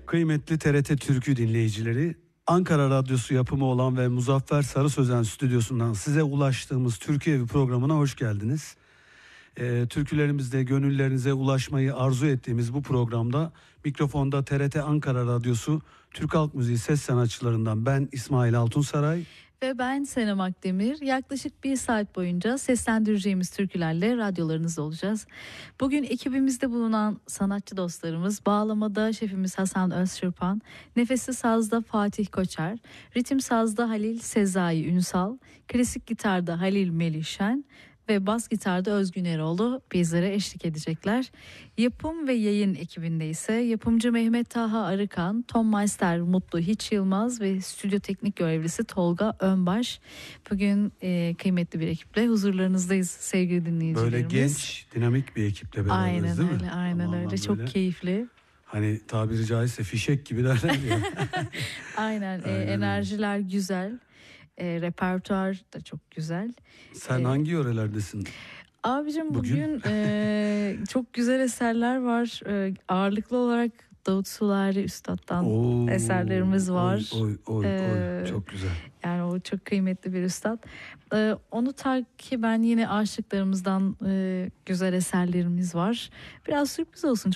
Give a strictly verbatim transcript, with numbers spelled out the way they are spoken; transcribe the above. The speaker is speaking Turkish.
Kıymetli T R T Türkü dinleyicileri, Ankara Radyosu yapımı olan ve Muzaffer Sarı Sözen stüdyosundan size ulaştığımız Türkiye Evi programına hoş geldiniz. Ee, türkülerimizde gönüllerinize ulaşmayı arzu ettiğimiz bu programda mikrofonda T R T Ankara Radyosu Türk Halk Müziği ses sanatçılarından ben İsmail Altunsaray ve ben Senem Akdemir. Yaklaşık bir saat boyunca seslendireceğimiz türkülerle radyolarınızda olacağız. Bugün ekibimizde bulunan sanatçı dostlarımız: bağlamada şefimiz Hasan Özçırpan, nefesli sazda Fatih Koçer, ritim sazda Halil Sezai Ünsal, klasik gitarda Halil Melişen ve bas gitarda Özgün Eroğlu bizlere eşlik edecekler. Yapım ve yayın ekibinde ise yapımcı Mehmet Taha Arıkan, Tom Meister Mutlu Hiç Yılmaz ve stüdyo teknik görevlisi Tolga Önbaş. Bugün e, kıymetli bir ekiple huzurlarınızdayız sevgili dinleyicilerimiz. Böyle genç, dinamik bir ekiple beraberiz, aynen değil mi? Öyle, aynen Tamamen öyle. Çok böyle. Keyifli. Hani tabiri caizse fişek gibi derler ya. Aynen, e, Aynen. enerjiler güzel. E, repertuar da çok güzel. Sen e, hangi yörelerdesin? Abicim bugün, Bugün? e, çok güzel eserler var. E, ağırlıklı olarak Davut Sulari Üstad'dan Oo, eserlerimiz var. Oy oy oy, Ee, oy. Çok güzel. Yani o çok kıymetli bir üstad. Ee, onu takiben yine aşıklarımızdan e, güzel eserlerimiz var. Biraz sürpriz olsun. Çok